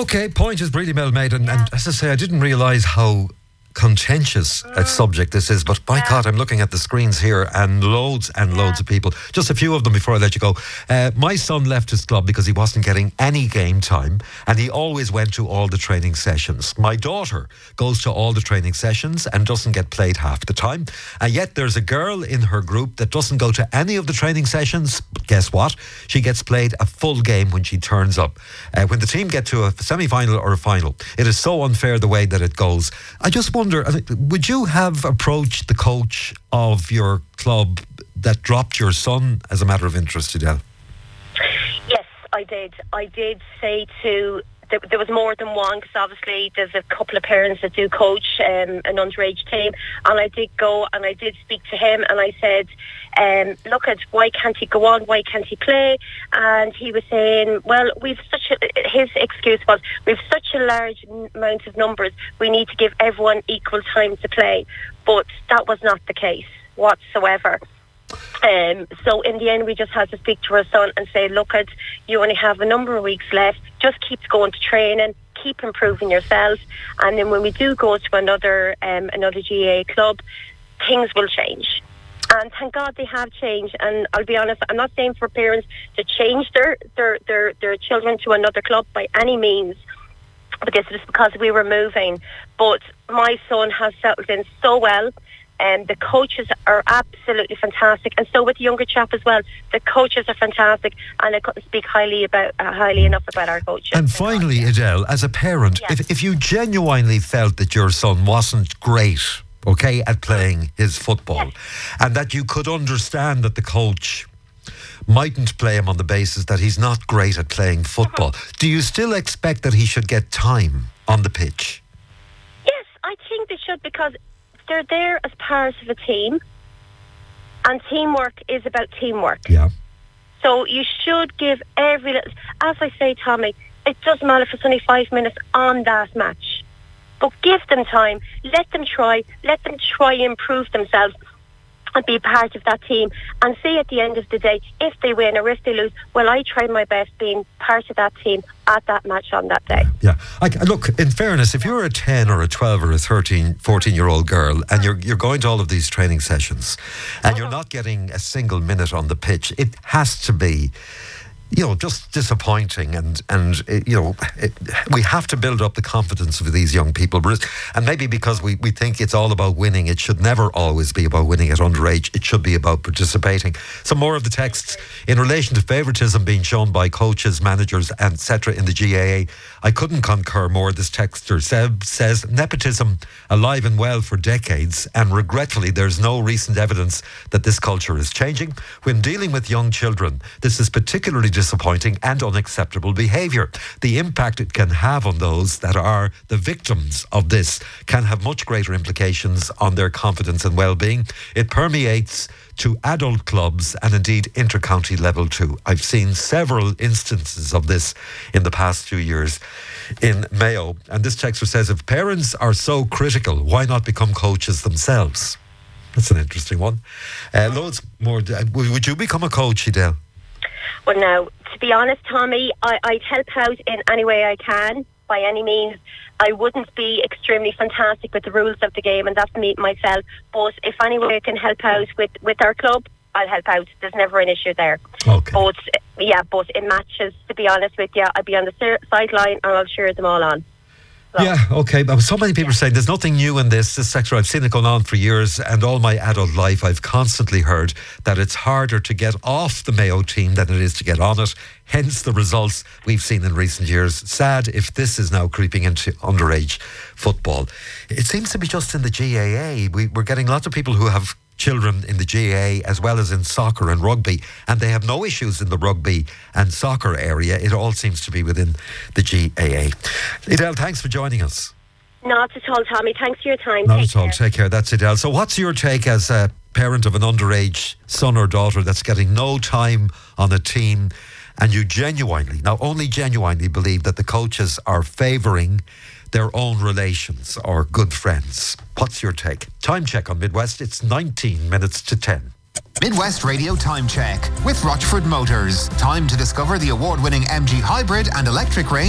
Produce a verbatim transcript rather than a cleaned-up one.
Okay, point is really well made. And, yeah. and as I say, I didn't realise how contentious mm. a subject this is, but by yeah. God, I'm looking at the screens here and loads and yeah. loads of people. Just a few of them before I let you go. Uh, my son left his club because he wasn't getting any game time, and he always went to all the training sessions. My daughter goes to all the training sessions and doesn't get played half the time, and yet there's a girl in her group that doesn't go to any of the training sessions. But guess what? She gets played a full game when she turns up. Uh, when the team get to a semi-final or a final, it is so unfair the way that it goes. I just wonder, would you have approached the coach of your club that dropped your son as a matter of interest, Adele? Yes, I did. I did say to... There, there was more than one, because obviously there's a couple of parents that do coach um, an underage team, and I did go and I did speak to him, and I said, um, look at why can't he go on, why can't he play? And he was saying, well, we've such a, his excuse was, we've such a large amount of numbers, we need to give everyone equal time to play. But that was not the case whatsoever. Um, so in the end, we just had to speak to our son and say, look, at you only have a number of weeks left, just keep going to training, keep improving yourself, and then when we do go to another um, another G A A club, things will change. And thank God they have changed. And I'll be honest, I'm not saying for parents to change their their, their, their children to another club by any means, but this is because we were moving. But my son has settled in so well. And um, the coaches are absolutely fantastic, and so with the younger chap as well. The coaches are fantastic, and I couldn't speak highly about uh, highly enough about our coaches. And finally, Adele, as a parent, yes. if if you genuinely felt that your son wasn't great, okay, at playing his football, yes. and that you could understand that the coach mightn't play him on the basis that he's not great at playing football, uh-huh. do you still expect that he should get time on the pitch? Yes, I think they should, because they're there as part of a team, and teamwork is about teamwork. Yeah. So you should give every little... As I say, Tommy, it doesn't matter if it's only five minutes on that match. But give them time. Let them try. Let them try and improve themselves and be part of that team. And see at the end of the day, if they win or if they lose, well, I tried my best being part of that team at that match on that day. Yeah. I, look, in fairness, if you're a ten or a twelve or a thirteen, fourteen-year-old girl and you're you're going to all of these training sessions and you're not getting a single minute on the pitch, it has to be, you know, just disappointing. And, and it, you know, it, we have to build up the confidence of these young people. And maybe because we, we think it's all about winning, it should never always be about winning at underage. It should be about participating. Some more of the texts in relation to favouritism being shown by coaches, managers, et cetera in the G A A. I couldn't concur more. This texter Seb says, nepotism alive and well for decades, and regretfully there's no recent evidence that this culture is changing. When dealing with young children, this is particularly disappointing and unacceptable behaviour. The impact it can have on those that are the victims of this can have much greater implications on their confidence and well-being. It permeates to adult clubs and indeed inter-county level too. I've seen several instances of this in the past few years in Mayo. And this texter says, if parents are so critical, why not become coaches themselves? That's an interesting one. Uh, loads more. Would you become a coach, Adele? Well, now, to be honest, Tommy, I, I'd help out in any way I can, by any means. I wouldn't be extremely fantastic with the rules of the game, and that's me myself. But if any way I can help out with, with our club, I'll help out. There's never an issue there. Okay. But, yeah, but in matches, to be honest with you, I'd be on the sideline and I'll cheer them all on. So. Yeah, okay. But so many people are saying there's nothing new in this. This sector, I've seen it going on for years, and all my adult life I've constantly heard that it's harder to get off the Mayo team than it is to get on it. Hence the results we've seen in recent years. Sad if this is now creeping into underage football. It seems to be just in the G A A. We, we're getting lots of people who have children in the G A A as well as in soccer and rugby, and they have no issues in the rugby and soccer area. It all seems to be within the G A A. Adele, thanks for joining us. Not at all, Tommy. Thanks for your time. Not Take at all. care. Take care. That's Adele. So what's your take as a parent of an underage son or daughter that's getting no time on a team, and you genuinely, now only genuinely believe that the coaches are favouring their own relations or good friends? What's your take? Time check on Midwest. It's nineteen minutes to ten. Midwest Radio Time Check with Rochford Motors. Time to discover the award-winning M G Hybrid and electric range